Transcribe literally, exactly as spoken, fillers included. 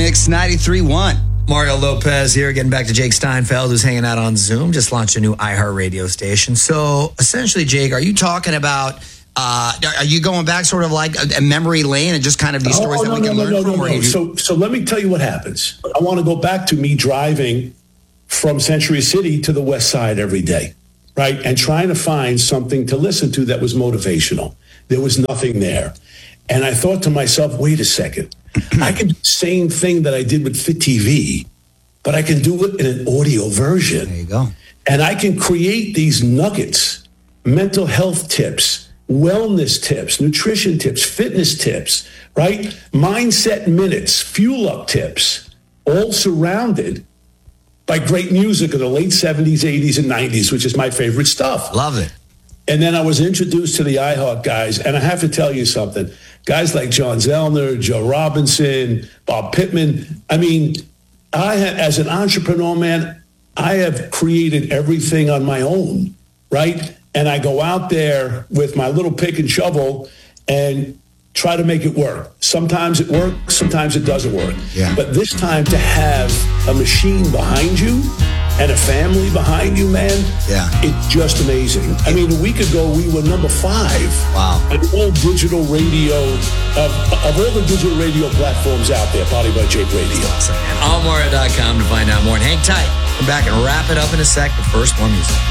Mix ninety-three point one. Mario Lopez here, getting back to Jake Steinfeld, who's hanging out on Zoom, just launched a new iHeartRadio station. So essentially, Jake, are you talking about, uh, are you going back sort of like a, a memory lane and just kind of these stories oh, that no, we can no, learn no, from? no, no. You... So, so let me tell you what happens. I want to go back to me driving from Century City to the West Side every day, right? And trying to find something to listen to that was motivational. There was nothing there. And I thought to myself, wait a second. I can do the same thing that I did with Fit T V, but I can do it in an audio version. There you go. And I can create these nuggets, mental health tips, wellness tips, nutrition tips, fitness tips, right? Mindset minutes, fuel up tips, all surrounded by great music of the late seventies, eighties, and nineties, which is my favorite stuff. Love it. And then I was introduced to the iHeart guys, and I have to tell you something. Guys like John Zellner, Joe Robinson, Bob Pittman. I mean, I have, as an entrepreneur, man, I have created everything on my own, right? And I go out there with my little pick and shovel and try to make it work. Sometimes it works, sometimes it doesn't work. Yeah. But this time to have a machine behind you and a family behind you, man, yeah, it's just amazing. I mean, a week ago, we were number five. Wow. On all digital radio, of, of all the digital radio platforms out there, Body by Jake Radio. Awesome, man. all mario dot com to find out more. And hang tight. Come back and wrap it up in a sec, but first, more music.